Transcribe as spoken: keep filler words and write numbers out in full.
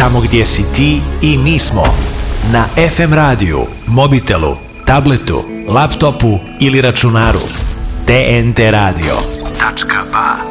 tamo gdje si ti i mi smo. Na ef em radiju, mobitelu, tabletu, laptopu ili računaru. te en te radio tačka ba